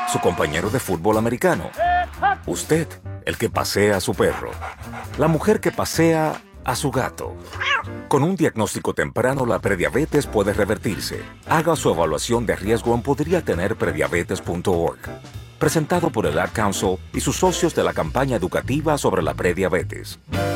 su compañero de fútbol americano. Usted, el que pasea a su perro. La mujer que pasea a su gato. Con un diagnóstico temprano, la prediabetes puede revertirse. Haga su evaluación de riesgo en podriatenerprediabetes.org. Presentado por el Ad Council y sus socios de la campaña educativa sobre la prediabetes.